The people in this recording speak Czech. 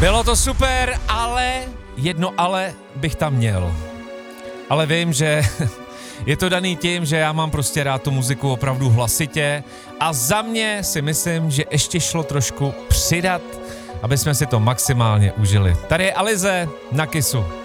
Bylo to super, ale jedno ale bych tam měl. Ale vím, že je to daný tím, že já mám prostě rád tu muziku opravdu hlasitě a za mě si myslím, že ještě šlo trošku přidat, aby jsme si to maximálně užili. Tady je Alize na Kissu.